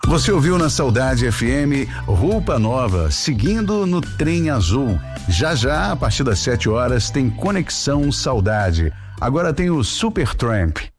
Você ouviu na Saudade FM Roupa Nova, seguindo no Trem Azul. Já, a partir das 7 horas, tem Conexão Saudade. Agora tem o Supertramp.